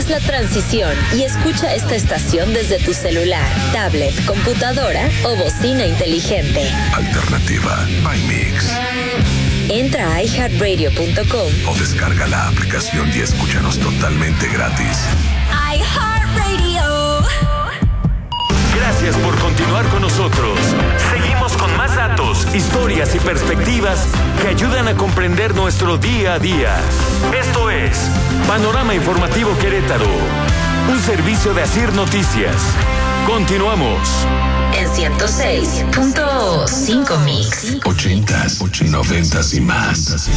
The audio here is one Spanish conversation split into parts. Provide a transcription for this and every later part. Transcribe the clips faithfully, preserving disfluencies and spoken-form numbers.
Haz la transición y escucha esta estación desde tu celular, tablet, computadora o bocina inteligente. Alternativa by Mix. Entra a i heart radio punto com o descarga la aplicación y escúchanos totalmente gratis. iHeartRadio. Gracias por continuar con nosotros. Seguimos con más datos, historias y perspectivas que ayudan a comprender nuestro día a día. Esto es Panorama Informativo Querétaro, un servicio de Asir Noticias. Continuamos. En ciento seis punto cinco Mix. Ochentas, noventas y más.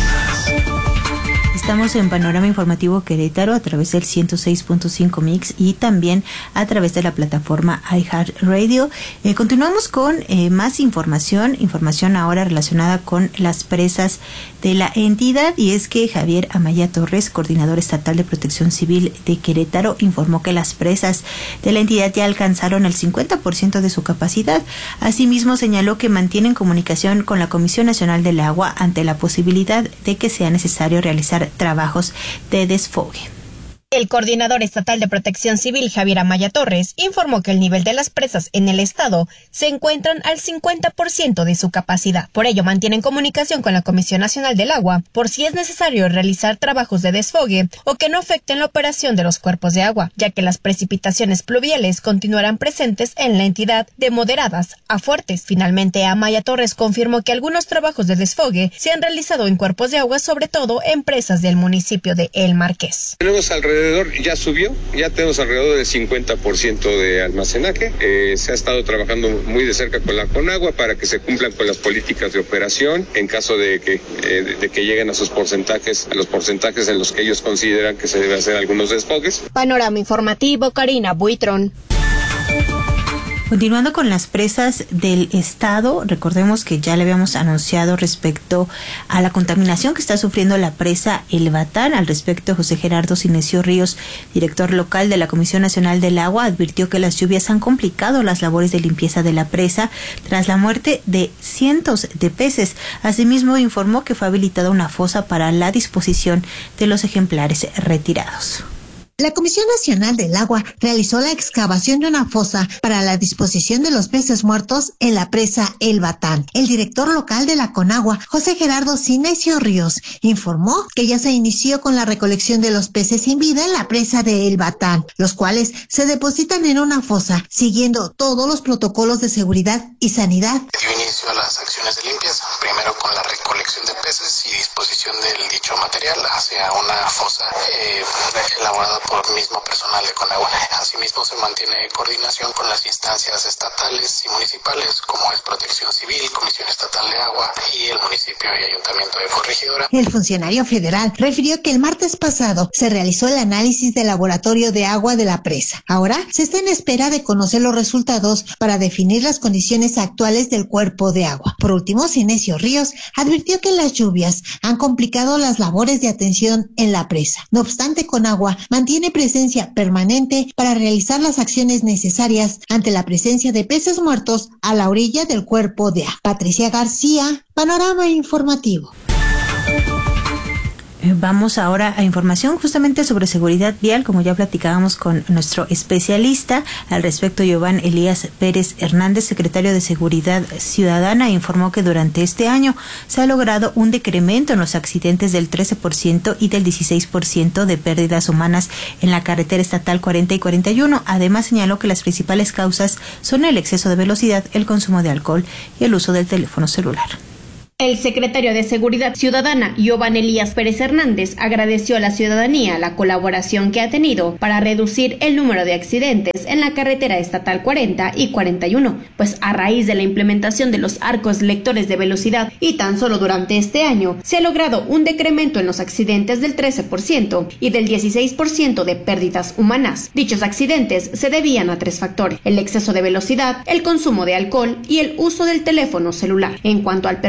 Estamos en Panorama Informativo Querétaro a través del ciento seis punto cinco Mix y también a través de la plataforma iHeartRadio. Eh, continuamos con eh, más información, información ahora relacionada con las presas de la entidad, y es que Javier Amaya Torres, coordinador estatal de Protección Civil de Querétaro, informó que las presas de la entidad ya alcanzaron el cincuenta por ciento de su capacidad. Asimismo, señaló que mantienen comunicación con la Comisión Nacional del Agua ante la posibilidad de que sea necesario realizar trabajos de desfogue. El coordinador estatal de Protección Civil, Javier Amaya Torres, informó que el nivel de las presas en el estado se encuentran al cincuenta por ciento de su capacidad. Por ello, mantienen comunicación con la Comisión Nacional del Agua por si es necesario realizar trabajos de desfogue o que no afecten la operación de los cuerpos de agua, ya que las precipitaciones pluviales continuarán presentes en la entidad de moderadas a fuertes. Finalmente, Amaya Torres confirmó que algunos trabajos de desfogue se han realizado en cuerpos de agua, sobre todo en presas del municipio de El Marqués. Tenemos alrededor ya subió, ya tenemos alrededor del cincuenta por ciento de almacenaje. Eh, se ha estado trabajando muy de cerca con la Conagua para que se cumplan con las políticas de operación en caso de que, eh, de, de que lleguen a sus porcentajes, a los porcentajes en los que ellos consideran que se debe hacer algunos desfogues. Panorama Informativo, Karina Buitrón. Continuando con las presas del estado, recordemos que ya le habíamos anunciado respecto a la contaminación que está sufriendo la presa El Batán. Al respecto, José Gerardo Sinesio Ríos, director local de la Comisión Nacional del Agua, advirtió que las lluvias han complicado las labores de limpieza de la presa tras la muerte de cientos de peces. Asimismo, informó que fue habilitada una fosa para la disposición de los ejemplares retirados. La Comisión Nacional del Agua realizó la excavación de una fosa para la disposición de los peces muertos en la presa El Batán. El director local de la Conagua, José Gerardo Sinesio Ríos, informó que ya se inició con la recolección de los peces sin vida en la presa de El Batán, los cuales se depositan en una fosa, siguiendo todos los protocolos de seguridad y sanidad. Dio inicio a las acciones de limpieza, primero con la recolección de peces y disposición del dicho material hacia una fosa eh, elaborada por por mismo personal de Conagua. Asimismo, se mantiene coordinación con las instancias estatales y municipales, como es Protección Civil, Comisión Estatal de Agua y el municipio y ayuntamiento de Corregidora. El funcionario federal refirió que el martes pasado se realizó el análisis del laboratorio de agua de la presa. Ahora se está en espera de conocer los resultados para definir las condiciones actuales del cuerpo de agua. Por último, Sinesio Ríos advirtió que las lluvias han complicado las labores de atención en la presa. No obstante, Conagua mantiene presencia permanente para realizar las acciones necesarias ante la presencia de peces muertos a la orilla del cuerpo de agua. Patricia García, Panorama Informativo. Vamos ahora a información justamente sobre seguridad vial, como ya platicábamos con nuestro especialista. Al respecto, Giovanni Elías Pérez Hernández, secretario de Seguridad Ciudadana, informó que durante este año se ha logrado un decremento en los accidentes del trece por ciento y del dieciséis por ciento de pérdidas humanas en la carretera estatal cuarenta y cuarenta y uno. Además, señaló que las principales causas son el exceso de velocidad, el consumo de alcohol y el uso del teléfono celular. El secretario de Seguridad Ciudadana, Giovanni Elías Pérez Hernández, agradeció a la ciudadanía la colaboración que ha tenido para reducir el número de accidentes en la carretera estatal cuarenta y cuarenta y uno, pues a raíz de la implementación de los arcos lectores de velocidad y tan solo durante este año se ha logrado un decremento en los accidentes del trece por ciento y del dieciséis por ciento de pérdidas humanas. Dichos accidentes se debían a tres factores: el exceso de velocidad, el consumo de alcohol y el uso del teléfono celular. En cuanto al perfil de la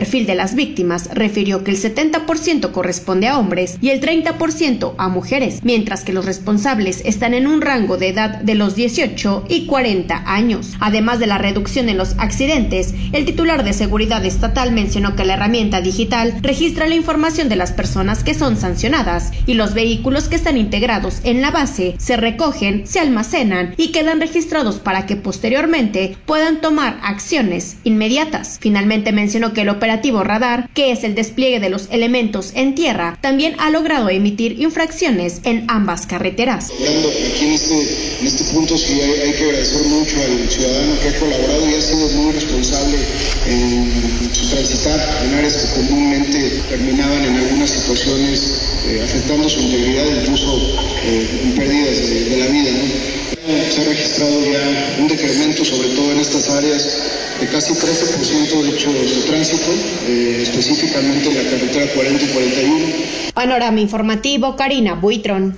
las víctimas refirió que el setenta por ciento corresponde a hombres y el treinta por ciento a mujeres, mientras que los responsables están en un rango de edad de los dieciocho y cuarenta años. Además de la reducción en los accidentes, el titular de Seguridad Estatal mencionó que la herramienta digital registra la información de las personas que son sancionadas y los vehículos que están integrados en la base se recogen, se almacenan y quedan registrados para que posteriormente puedan tomar acciones inmediatas. Finalmente mencionó que el operativo Radar, que es el despliegue de los elementos en tierra, también ha logrado emitir infracciones en ambas carreteras. Hablando aquí en este, en este punto sí hay, hay que agradecer mucho al ciudadano que ha colaborado y ha sido muy responsable en su transitar en áreas que comúnmente terminaban en algunas situaciones eh, afectando su integridad, incluso eh, en pérdidas de, de la vida, ¿no? Se ha registrado ya un decremento, sobre todo en estas áreas, de casi trece por ciento de hechos de tránsito, eh, específicamente en la carretera cuarenta y cuarenta y uno. Panorama informativo, Karina Buitrón.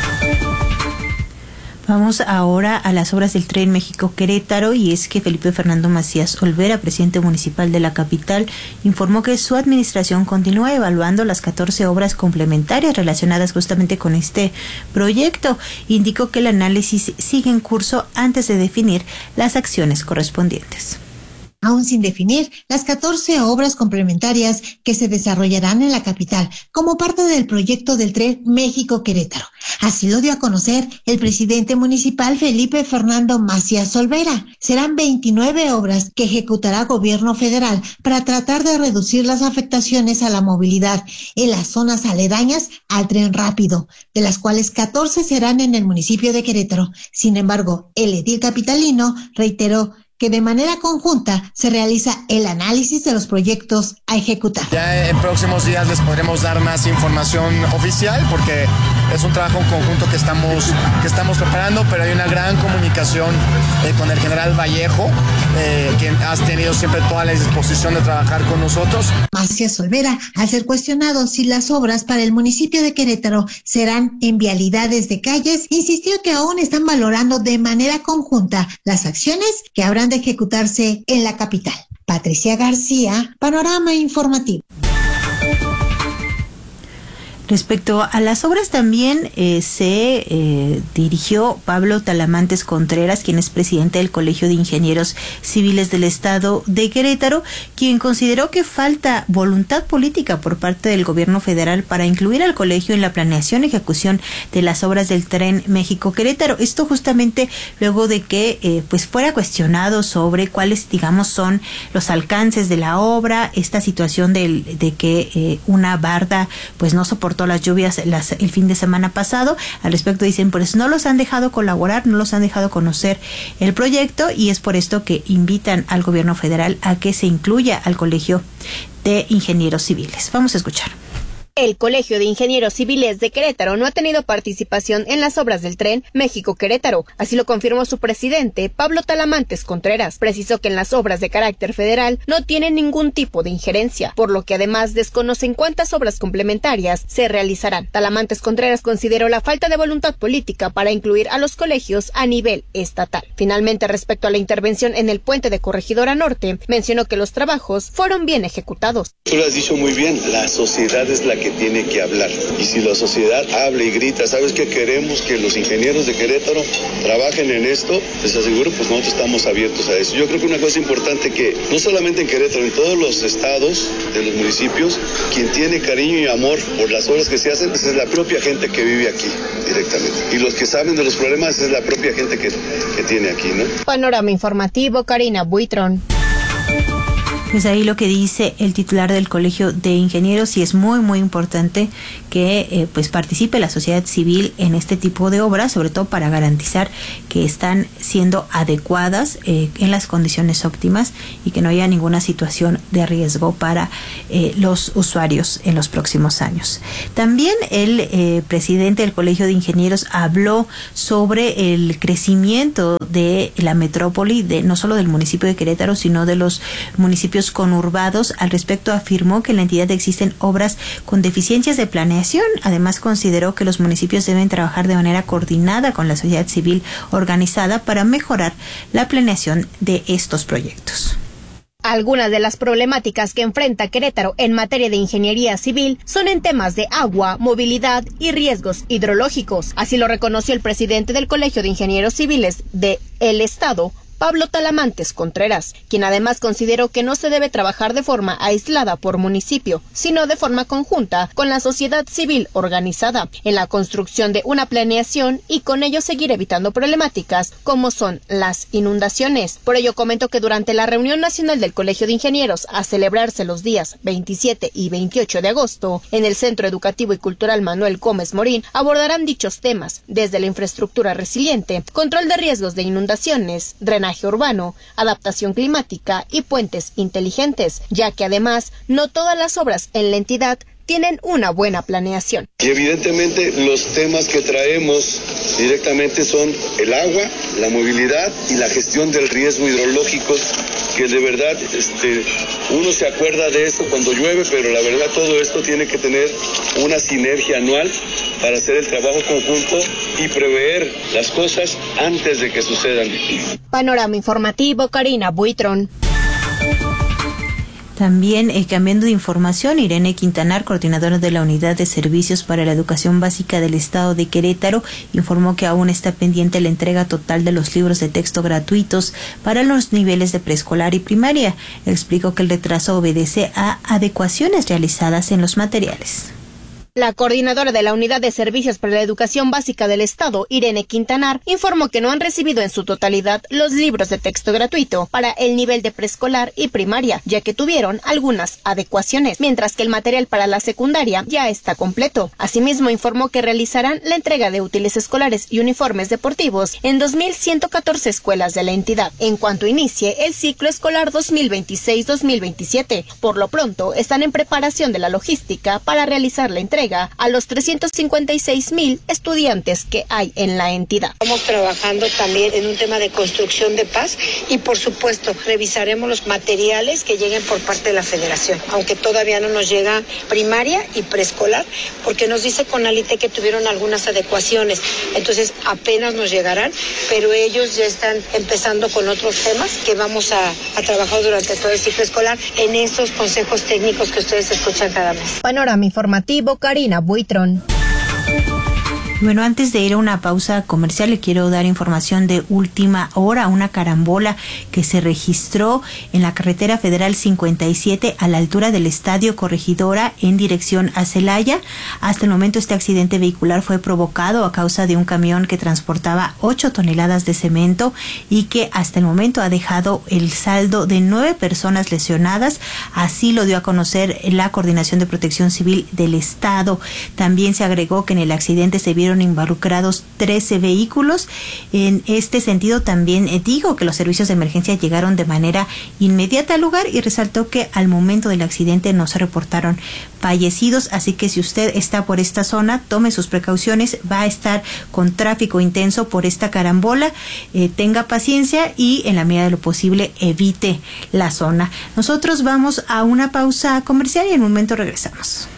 Vamos ahora a las obras del Tren México-Querétaro, y es que Felipe Fernando Macías Olvera, presidente municipal de la capital, informó que su administración continúa evaluando las catorce obras complementarias relacionadas justamente con este proyecto. Indicó que el análisis sigue en curso antes de definir las acciones correspondientes. Aún sin definir las catorce obras complementarias que se desarrollarán en la capital como parte del proyecto del Tren México-Querétaro. Así lo dio a conocer el presidente municipal Felipe Fernando Macías Olvera. Serán veintinueve obras que ejecutará gobierno federal para tratar de reducir las afectaciones a la movilidad en las zonas aledañas al tren rápido, de las cuales catorce serán en el municipio de Querétaro. Sin embargo, el edil capitalino reiteró que de manera conjunta se realiza el análisis de los proyectos a ejecutar. Ya en próximos días les podremos dar más información oficial porque es un trabajo conjunto que estamos, que estamos preparando, pero hay una gran comunicación eh, con el general Vallejo, eh, quien has tenido siempre toda la disposición de trabajar con nosotros. Macías Olvera, al ser cuestionado si las obras para el municipio de Querétaro serán en vialidades de calles, insistió que aún están valorando de manera conjunta las acciones que habrán de ejecutarse en la capital. Patricia García, Panorama Informativo. Respecto a las obras también eh, se eh, dirigió Pablo Talamantes Contreras, quien es presidente del Colegio de Ingenieros Civiles del Estado de Querétaro, quien consideró que falta voluntad política por parte del gobierno federal para incluir al colegio en la planeación y ejecución de las obras del Tren México-Querétaro. Esto justamente luego de que eh, pues fuera cuestionado sobre cuáles, digamos, son los alcances de la obra, esta situación del, de que eh, una barda pues no soportó las lluvias las, el fin de semana pasado. Al respecto dicen, pues no los han dejado colaborar, no los han dejado conocer el proyecto, y es por esto que invitan al gobierno federal a que se incluya al Colegio de Ingenieros Civiles. Vamos a escuchar. El Colegio de Ingenieros Civiles de Querétaro no ha tenido participación en las obras del Tren México-Querétaro. Así lo confirmó su presidente, Pablo Talamantes Contreras. Precisó que en las obras de carácter federal no tienen ningún tipo de injerencia, por lo que además desconocen cuántas obras complementarias se realizarán. Talamantes Contreras consideró la falta de voluntad política para incluir a los colegios a nivel estatal. Finalmente, respecto a la intervención en el puente de Corregidora Norte, mencionó que los trabajos fueron bien ejecutados. Tú lo has dicho muy bien, la sociedad es la que tiene que hablar. Y si la sociedad habla y grita, ¿sabes qué? Queremos que los ingenieros de Querétaro trabajen en esto, les aseguro, pues nosotros estamos abiertos a eso. Yo creo que una cosa importante que, no solamente en Querétaro, en todos los estados de los municipios, quien tiene cariño y amor por las obras que se hacen, pues es la propia gente que vive aquí directamente. Y los que saben de los problemas es la propia gente que, que tiene aquí, ¿no? Panorama Informativo, Karina Buitrón. Pues ahí lo que dice el titular del Colegio de Ingenieros, y es muy muy importante que eh, pues participe la sociedad civil en este tipo de obras, sobre todo para garantizar que están siendo adecuadas eh, en las condiciones óptimas y que no haya ninguna situación de riesgo para eh, los usuarios en los próximos años. También el eh, presidente del Colegio de Ingenieros habló sobre el crecimiento de la metrópoli, de no solo del municipio de Querétaro, sino de los municipios conurbados. Al respecto afirmó que en la entidad existen obras con deficiencias de planeación. Además consideró que los municipios deben trabajar de manera coordinada con la sociedad civil organizada para mejorar la planeación de estos proyectos. Algunas de las problemáticas que enfrenta Querétaro en materia de ingeniería civil son en temas de agua, movilidad y riesgos hidrológicos. Así lo reconoció el presidente del Colegio de Ingenieros Civiles de el Estado, Pablo Talamantes Contreras, quien además consideró que no se debe trabajar de forma aislada por municipio, sino de forma conjunta con la sociedad civil organizada en la construcción de una planeación y con ello seguir evitando problemáticas como son las inundaciones. Por ello comentó que durante la reunión nacional del Colegio de Ingenieros a celebrarse los días veintisiete y veintiocho de agosto en el Centro Educativo y Cultural Manuel Gómez Morín abordarán dichos temas desde la infraestructura resiliente, control de riesgos de inundaciones, drenaje urbano, adaptación climática y puentes inteligentes, ya que además no todas las obras en la entidad tienen una buena planeación. Y evidentemente los temas que traemos directamente son el agua, la movilidad y la gestión del riesgo hidrológico, que de verdad este, uno se acuerda de esto cuando llueve, pero la verdad todo esto tiene que tener una sinergia anual para hacer el trabajo conjunto y prever las cosas antes de que sucedan. Panorama informativo, Karina Buitrón. También, eh, cambiando de información, Irene Quintanar, coordinadora de la Unidad de Servicios para la Educación Básica del Estado de Querétaro, informó que aún está pendiente la entrega total de los libros de texto gratuitos para los niveles de preescolar y primaria. Explicó que el retraso obedece a adecuaciones realizadas en los materiales. La coordinadora de la Unidad de Servicios para la Educación Básica del Estado, Irene Quintanar, informó que no han recibido en su totalidad los libros de texto gratuito para el nivel de preescolar y primaria, ya que tuvieron algunas adecuaciones, mientras que el material para la secundaria ya está completo. Asimismo, informó que realizarán la entrega de útiles escolares y uniformes deportivos en dos mil ciento catorce escuelas de la entidad, en cuanto inicie el ciclo escolar dos mil veintiséis dos mil veintisiete. Por lo pronto, están en preparación de la logística para realizar la entrega a los trescientos cincuenta y seis mil estudiantes que hay en la entidad. Estamos trabajando también en un tema de construcción de paz y por supuesto revisaremos los materiales que lleguen por parte de la federación, aunque todavía no nos llega primaria y preescolar, porque nos dice Conalite que tuvieron algunas adecuaciones, entonces apenas nos llegarán, pero ellos ya están empezando con otros temas que vamos a, a trabajar durante todo el ciclo escolar en esos consejos técnicos que ustedes escuchan cada mes. Panorama informativo, Karina Buitrón. Bueno, antes de ir a una pausa comercial, le quiero dar información de última hora. Una carambola que se registró en la carretera federal cincuenta y siete a la altura del Estadio Corregidora en dirección a Celaya. Hasta el momento este accidente vehicular fue provocado a causa de un camión que transportaba ocho toneladas de cemento y que hasta el momento ha dejado el saldo de nueve personas lesionadas. Así lo dio a conocer la Coordinación de Protección Civil del Estado. También se agregó que en el accidente se vieron involucrados trece vehículos. En este sentido también eh, digo que los servicios de emergencia llegaron de manera inmediata al lugar y resaltó que al momento del accidente no se reportaron fallecidos, así que si usted está por esta zona, tome sus precauciones, va a estar con tráfico intenso por esta carambola, eh, tenga paciencia y en la medida de lo posible evite la zona. Nosotros vamos a una pausa comercial y en un momento regresamos.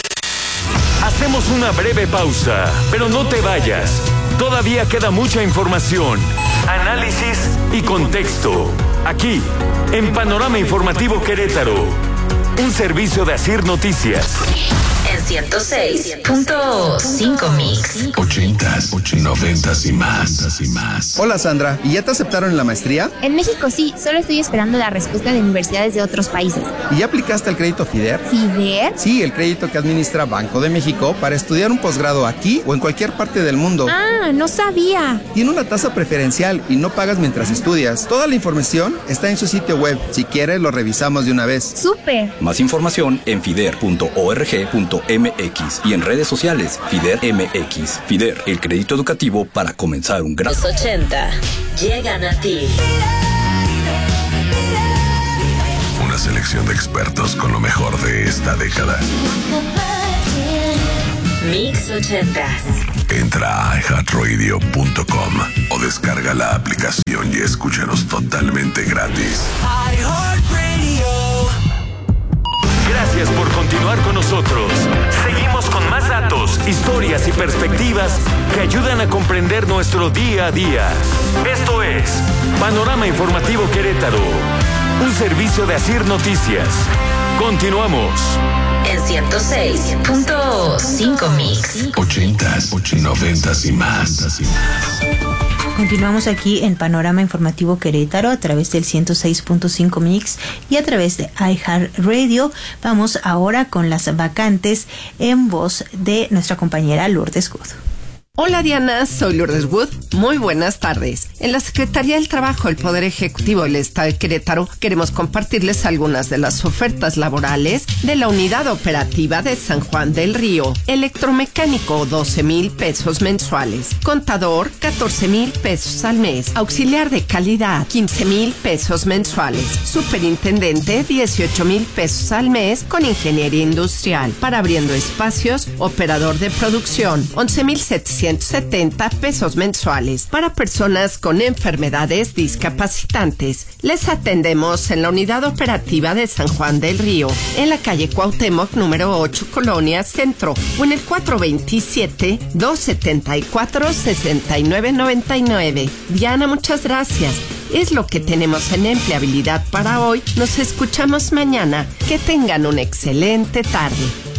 Hacemos una breve pausa, pero no te vayas. Todavía queda mucha información, análisis y contexto. Aquí, en Panorama Informativo Querétaro, un servicio de Asir Noticias. En ciento seis punto cinco Mix. Ochentas, noventas y más, y más. Hola Sandra, ¿y ya te aceptaron en la maestría? En México sí, solo estoy esperando la respuesta de universidades de otros países. ¿Y ya aplicaste al crédito FIDER? ¿FIDER? Sí, el crédito que administra Banco de México para estudiar un posgrado aquí o en cualquier parte del mundo. Ah, no sabía. Tiene una tasa preferencial y no pagas mientras estudias. Toda la información está en su sitio web. Si quieres, lo revisamos de una vez. ¡Súper! Más información en fider punto org punto m x y en redes sociales FIDER M X. FIDER, el crédito educativo para comenzar un gran... Los ochenta llegan a ti. Una selección de expertos con lo mejor de esta década. Mix ochenta. Entra a i heart radio punto com o descarga la aplicación y escúchanos totalmente gratis. Gracias por continuar con nosotros. Seguimos con más datos, historias y perspectivas que ayudan a comprender nuestro día a día. Esto es Panorama Informativo Querétaro, un servicio de Asir Noticias. Continuamos. En ciento seis punto cinco Mix. Ochentas, noventas y más. Continuamos aquí en Panorama Informativo Querétaro a través del ciento seis punto cinco Mix y a través de iHeartRadio. Vamos ahora con las vacantes en voz de nuestra compañera Lourdes Good. Hola Diana, soy Lourdes Wood. Muy buenas tardes. En la Secretaría del Trabajo del Poder Ejecutivo del Estado de Querétaro queremos compartirles algunas de las ofertas laborales de la Unidad Operativa de San Juan del Río. Electromecánico, doce mil pesos mensuales. Contador, catorce mil pesos al mes. Auxiliar de calidad, quince mil pesos mensuales. Superintendente, dieciocho mil pesos al mes con ingeniería industrial. Para abriendo espacios, operador de producción, once mil setecientos setenta pesos mensuales. Para personas con enfermedades discapacitantes, les atendemos en la Unidad Operativa de San Juan del Río, en la calle Cuauhtémoc número ocho, Colonia Centro, o en el cuatro veintisiete, dos setenta y cuatro, sesenta y nueve noventa y nueve. Diana, muchas gracias. Es lo que tenemos en empleabilidad para hoy. Nos escuchamos mañana. Que tengan una excelente tarde.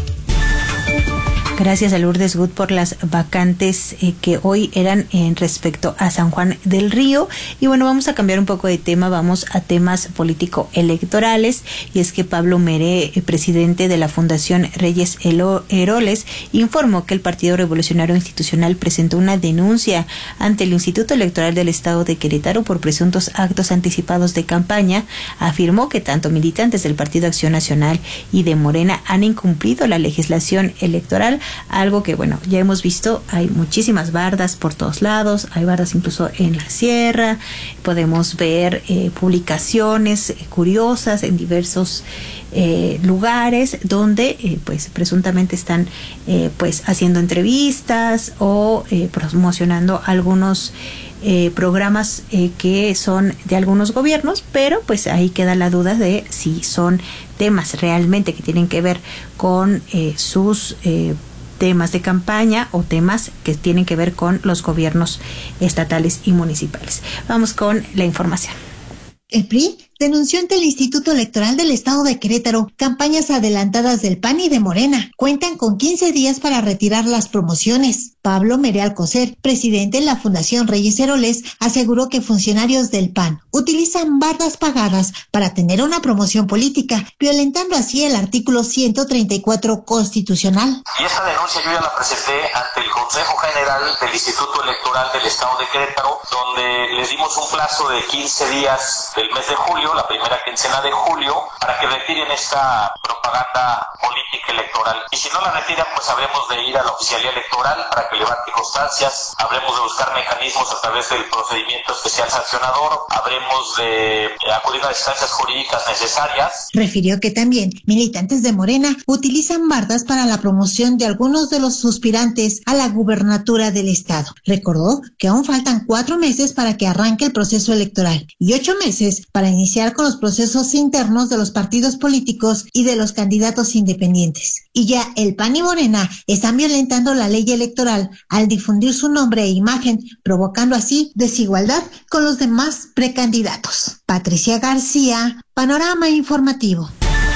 Gracias a Lourdes Good por las vacantes eh, que hoy eran en respecto a San Juan del Río. Y bueno, vamos a cambiar un poco de tema, vamos a temas político-electorales. Y es que Pablo Meré, eh, presidente de la Fundación Reyes Heroles, informó que el Partido Revolucionario Institucional presentó una denuncia ante el Instituto Electoral del Estado de Querétaro por presuntos actos anticipados de campaña. Afirmó que tanto militantes del Partido Acción Nacional y de Morena han incumplido la legislación electoral, algo que, bueno, ya hemos visto. Hay muchísimas bardas por todos lados, hay bardas incluso en la sierra. Podemos ver eh, publicaciones eh, curiosas en diversos eh, lugares donde eh, pues presuntamente están eh, pues haciendo entrevistas o eh, promocionando algunos Eh, programas eh, que son de algunos gobiernos, pero pues ahí queda la duda de si son temas realmente que tienen que ver con eh, sus eh, temas de campaña o temas que tienen que ver con los gobiernos estatales y municipales. Vamos con la información. El P R I denunció ante el Instituto Electoral del Estado de Querétaro campañas adelantadas del P A N y de Morena. Cuentan con quince días para retirar las promociones. Pablo Meré Alcocer, presidente de la Fundación Reyes Heroles, aseguró que funcionarios del P A N utilizan bardas pagadas para tener una promoción política, violentando así el artículo ciento treinta y cuatro constitucional. Y esta denuncia yo ya la presenté ante el Consejo General del Instituto Electoral del Estado de Querétaro, donde les dimos un plazo de quince días del mes de julio, la primera quincena de julio, para que retiren esta propaganda política electoral. Y si no la retiran, pues habremos de ir a la oficialía electoral para que levante constancias, habremos de buscar mecanismos a través del procedimiento especial sancionador, habremos de acudir a las instancias jurídicas necesarias. Refirió que también militantes de Morena utilizan bardas para la promoción de algunos de los aspirantes a la gubernatura del estado. Recordó que aún faltan cuatro meses para que arranque el proceso electoral y ocho meses para iniciar con los procesos internos de los partidos políticos y de los candidatos independientes. Y ya el P A N y Morena están violentando la ley electoral al difundir su nombre e imagen, provocando así desigualdad con los demás precandidatos. Patricia García, Panorama Informativo.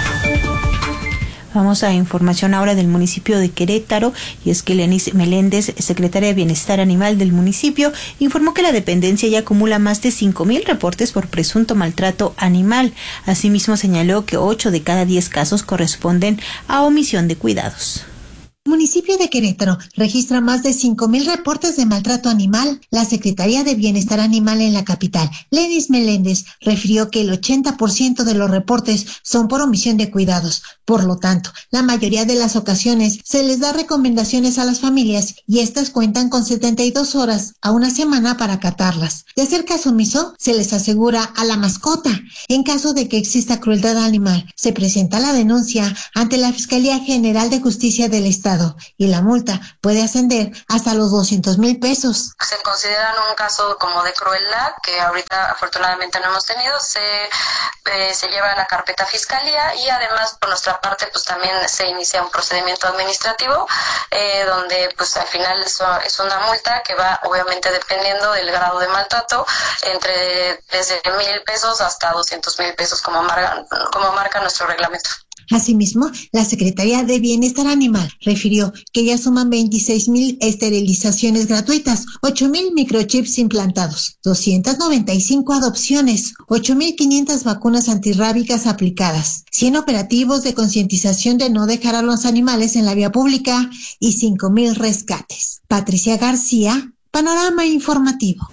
Vamos a información ahora del municipio de Querétaro, y es que Lenis Meléndez, secretaria de Bienestar Animal del municipio, informó que la dependencia ya acumula más de cinco mil reportes por presunto maltrato animal. Asimismo, señaló que ocho de cada diez casos corresponden a omisión de cuidados. Municipio de Querétaro registra más de cinco mil reportes de maltrato animal. La Secretaría de Bienestar Animal en la capital, Lenis Meléndez, refirió que el ochenta por ciento de los reportes son por omisión de cuidados. Por lo tanto, la mayoría de las ocasiones se les da recomendaciones a las familias y estas cuentan con setenta y dos horas a una semana para acatarlas. De hacer caso omiso, se les asegura a la mascota. En caso de que exista crueldad animal, se presenta la denuncia ante la Fiscalía General de Justicia del Estado. estado y la multa puede ascender hasta los doscientos mil pesos. Se consideran un caso como de crueldad que ahorita afortunadamente no hemos tenido, se, eh, se lleva a la carpeta fiscalía y además por nuestra parte pues también se inicia un procedimiento administrativo eh, donde pues al final eso es una multa que va obviamente dependiendo del grado de maltrato entre desde mil pesos hasta doscientos mil pesos como marca, como marca nuestro reglamento. Asimismo, la Secretaría de Bienestar Animal refirió que ya suman veintiséis mil esterilizaciones gratuitas, ocho mil microchips implantados, doscientas noventa y cinco adopciones, ocho mil quinientas vacunas antirrábicas aplicadas, cien operativos de concientización de no dejar a los animales en la vía pública y cinco mil rescates. Patricia García, Panorama Informativo.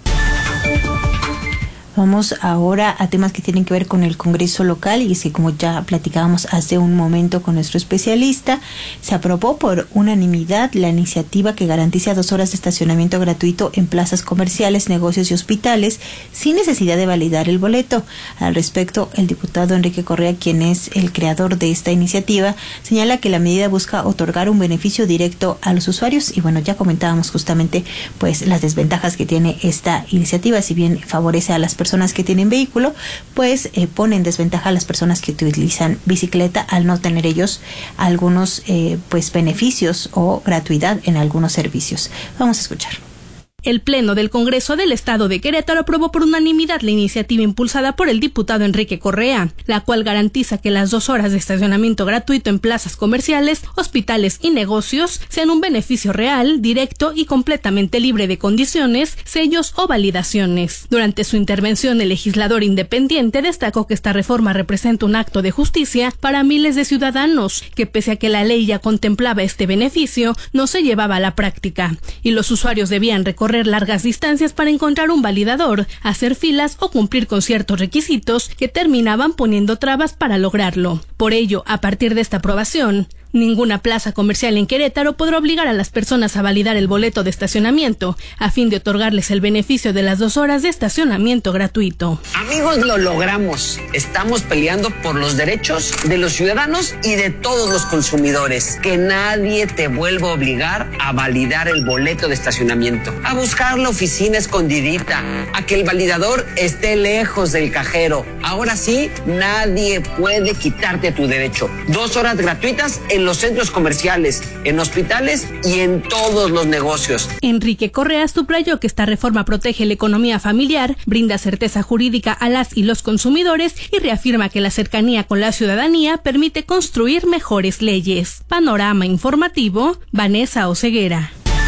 Vamos ahora a temas que tienen que ver con el Congreso local, y es que, como ya platicábamos hace un momento con nuestro especialista, se aprobó por unanimidad la iniciativa que garantiza dos horas de estacionamiento gratuito en plazas comerciales, negocios y hospitales sin necesidad de validar el boleto. Al respecto, el diputado Enrique Correa, quien es el creador de esta iniciativa, señala que la medida busca otorgar un beneficio directo a los usuarios y bueno, ya comentábamos justamente pues las desventajas que tiene esta iniciativa. Si bien favorece a las personas personas que tienen vehículo, pues eh, pone en desventaja a las personas que utilizan bicicleta al no tener ellos algunos eh, pues beneficios o gratuidad en algunos servicios. Vamos a escuchar. El Pleno del Congreso del Estado de Querétaro aprobó por unanimidad la iniciativa impulsada por el diputado Enrique Correa, la cual garantiza que las dos horas de estacionamiento gratuito en plazas comerciales, hospitales y negocios sean un beneficio real, directo y completamente libre de condiciones, sellos o validaciones. Durante su intervención, el legislador independiente destacó que esta reforma representa un acto de justicia para miles de ciudadanos, que pese a que la ley ya contemplaba este beneficio, no se llevaba a la práctica, y los usuarios debían recorrer largas distancias para encontrar un validador, hacer filas o cumplir con ciertos requisitos que terminaban poniendo trabas para lograrlo. Por ello, a partir de esta aprobación, ninguna plaza comercial en Querétaro podrá obligar a las personas a validar el boleto de estacionamiento a fin de otorgarles el beneficio de las dos horas de estacionamiento gratuito. Amigos, lo logramos. Estamos peleando por los derechos de los ciudadanos y de todos los consumidores. Que nadie te vuelva a obligar a validar el boleto de estacionamiento, a buscar la oficina escondidita, a que el validador esté lejos del cajero. Ahora sí, nadie puede quitarte tu derecho. Dos horas gratuitas en los centros comerciales, en hospitales y en todos los negocios. Enrique Correa subrayó que esta reforma protege la economía familiar, brinda certeza jurídica a las y los consumidores y reafirma que la cercanía con la ciudadanía permite construir mejores leyes. Panorama Informativo, Vanessa Oseguera.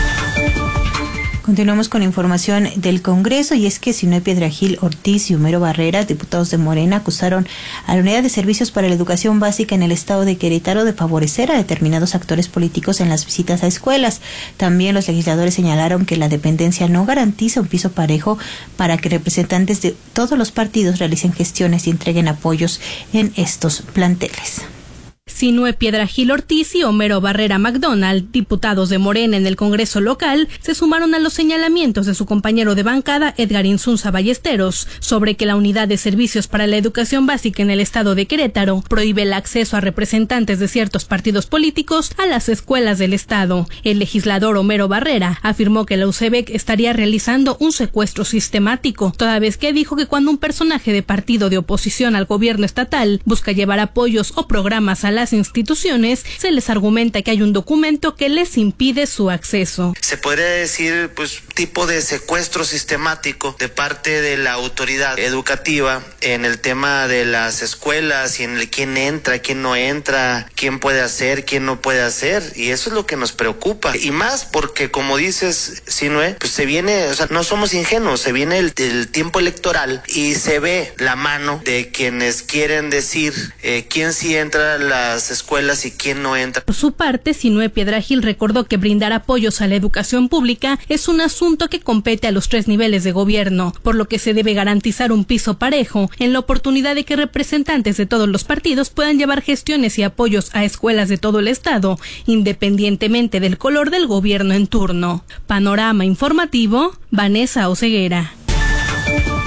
Continuamos con información del Congreso, y es que Sinue Piedrahil Ortiz y Homero Barrera, diputados de Morena, acusaron a la Unidad de Servicios para la Educación Básica en el Estado de Querétaro de favorecer a determinados actores políticos en las visitas a escuelas. También los legisladores señalaron que la dependencia no garantiza un piso parejo para que representantes de todos los partidos realicen gestiones y entreguen apoyos en estos planteles. Sinue Piedrahil Ortiz y Homero Barrera McDonald, diputados de Morena en el Congreso local, se sumaron a los señalamientos de su compañero de bancada Edgar Insunza Ballesteros sobre que la Unidad de Servicios para la Educación Básica en el Estado de Querétaro prohíbe el acceso a representantes de ciertos partidos políticos a las escuelas del Estado. El legislador Homero Barrera afirmó que la U C B E C estaría realizando un secuestro sistemático, toda vez que dijo que cuando un personaje de partido de oposición al gobierno estatal busca llevar apoyos o programas a las instituciones, se les argumenta que hay un documento que les impide su acceso. Se podría decir, pues, tipo de secuestro sistemático de parte de la autoridad educativa en el tema de las escuelas y en el quién entra, quién no entra, quién puede hacer, quién no puede hacer, y eso es lo que nos preocupa. Y más porque, como dices, Sinue, pues se viene, o sea, no somos ingenuos, se viene el, el tiempo electoral y se ve la mano de quienes quieren decir eh, quién sí entra a la las escuelas y quién no entra. Por su parte, Sinue Piedrahil recordó que brindar apoyos a la educación pública es un asunto que compete a los tres niveles de gobierno, por lo que se debe garantizar un piso parejo en la oportunidad de que representantes de todos los partidos puedan llevar gestiones y apoyos a escuelas de todo el estado, independientemente del color del gobierno en turno. Panorama Informativo, Vanessa Oseguera.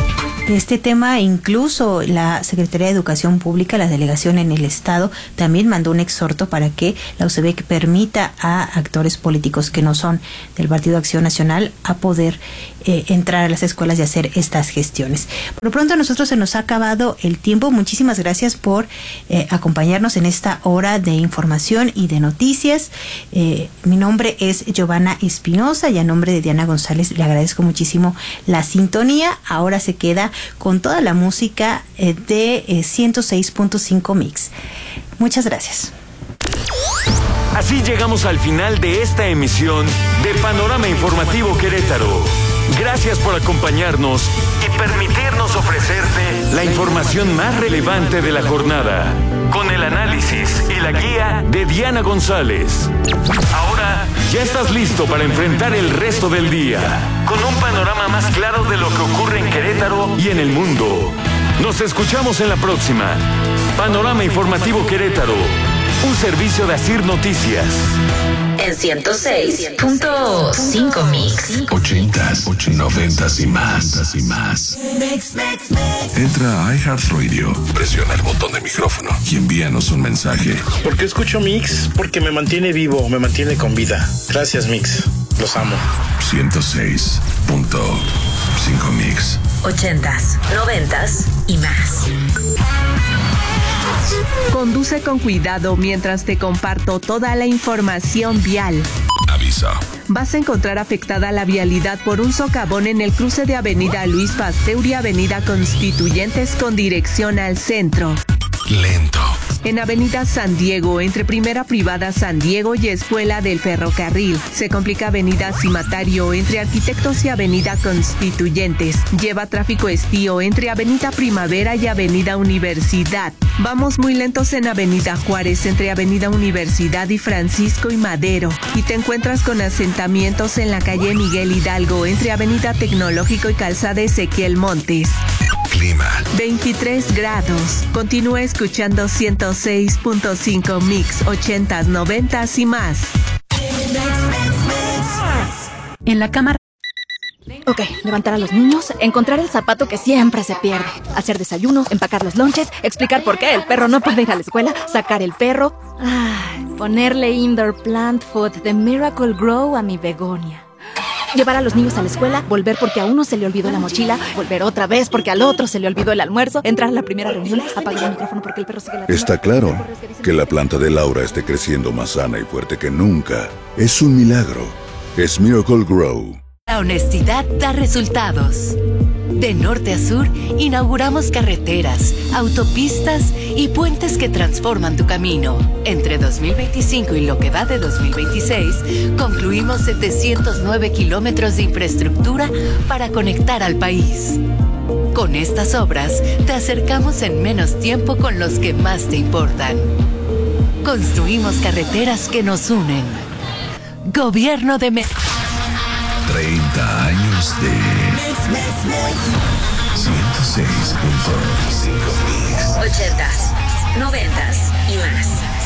de este tema. Incluso la Secretaría de Educación Pública, la delegación en el Estado, también mandó un exhorto para que la U C B permita a actores políticos que no son del Partido Acción Nacional a poder eh, entrar a las escuelas y hacer estas gestiones. Por lo pronto, a nosotros se nos ha acabado el tiempo. Muchísimas gracias por eh, acompañarnos en esta hora de información y de noticias. Eh, mi nombre es Giovanna Espinosa y a nombre de Diana González le agradezco muchísimo la sintonía. Ahora se queda con toda la música eh, de eh, ciento seis punto cinco Mix. Muchas gracias. Así llegamos al final de esta emisión de Panorama Informativo Querétaro. Gracias por acompañarnos y permitirnos ofrecerte la información más relevante de la jornada, con el análisis y la guía de Diana González. Ahora ya estás listo para enfrentar el resto del día, con un panorama más claro de lo que ocurre en Querétaro y en el mundo. Nos escuchamos en la próxima. Panorama Informativo Querétaro, un servicio de Asir Noticias. En ciento seis punto cinco Mix. Ochentas, noventas y más. y más. Entra a iHeartRadio, presiona el botón de micrófono y envíanos un mensaje. ¿Por qué escucho Mix? Porque me mantiene vivo, me mantiene con vida. Gracias, Mix. Los amo. ciento seis punto cinco Mix. Ochentas, noventas y más. Conduce con cuidado mientras te comparto toda la información vial. Aviso. Vas a encontrar afectada la vialidad por un socavón en el cruce de Avenida Luis Pasteur y Avenida Constituyentes con dirección al centro. Lento. En Avenida San Diego, entre Primera Privada San Diego y Escuela del Ferrocarril. Se complica Avenida Cimatario entre Arquitectos y Avenida Constituyentes. Lleva tráfico estío entre Avenida Primavera y Avenida Universidad. Vamos muy lentos en Avenida Juárez entre Avenida Universidad y Francisco y Madero. Y te encuentras con asentamientos en la calle Miguel Hidalgo entre Avenida Tecnológico y Calzada Ezequiel Montes. Clima. veintitrés grados. Continúa escuchando ciento seis punto cinco Mix, ochentas, noventas y más. En la cámara. Ok, levantar a los niños, encontrar el zapato que siempre se pierde, hacer desayuno, empacar los lonches, explicar por qué el perro no puede ir a la escuela, sacar el perro, ah, ponerle indoor plant food de Miracle Grow a mi begonia. Llevar a los niños a la escuela, volver porque a uno se le olvidó la mochila, volver otra vez porque al otro se le olvidó el almuerzo, entrar a la primera reunión, apagar el micrófono porque el perro sigue ladrando. Está claro que la planta de Laura esté creciendo más sana y fuerte que nunca. Es un milagro. Es Miracle Grow. La honestidad da resultados. De norte a sur, inauguramos carreteras, autopistas y puentes que transforman tu camino. Entre dos mil veinticinco y lo que va de dos mil veintiséis, concluimos setecientos nueve kilómetros de infraestructura para conectar al país. Con estas obras, te acercamos en menos tiempo con los que más te importan. Construimos carreteras que nos unen. Gobierno de México. treinta años de ciento seis punto cinco Mix. Ochentas, noventas y más.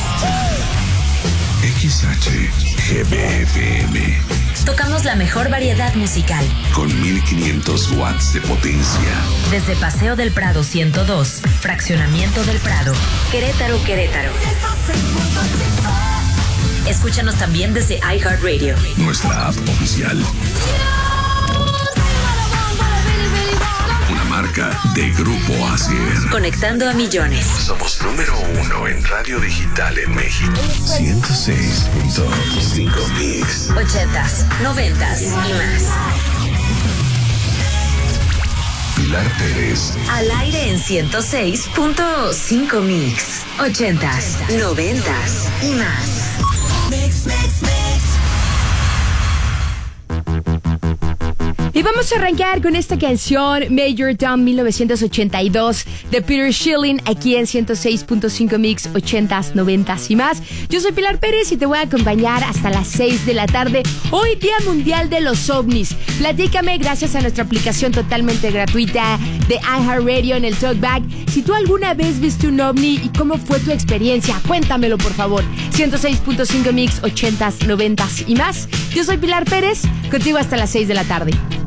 X H G B F M. Tocamos la mejor variedad musical. Con mil quinientos watts de potencia. Desde Paseo del Prado ciento dos, Fraccionamiento del Prado, Querétaro, Querétaro. Escúchanos también desde iHeartRadio. Nuestra app oficial. Una marca de Grupo Asir. Conectando a millones. Somos número uno en radio digital en México. ciento seis punto cinco Mix. Ochentas, noventas y más. Pilar Pérez. Al aire en ciento seis punto cinco Mix. Ochentas, noventas y más. Mix, mix, mix. Y vamos a arrancar con esta canción Major Tom mil novecientos ochenta y dos de Peter Schilling aquí en ciento seis punto cinco Mix, ochentas, noventas y más. Yo soy Pilar Pérez y te voy a acompañar hasta las seis de la tarde. Hoy Día Mundial de los OVNIs. Platícame gracias a nuestra aplicación totalmente gratuita de iHeartRadio en el Talkback. Si tú alguna vez viste un OVNI y cómo fue tu experiencia, cuéntamelo por favor. ciento seis punto cinco Mix, ochentas, noventas y más. Yo soy Pilar Pérez, contigo hasta las seis de la tarde.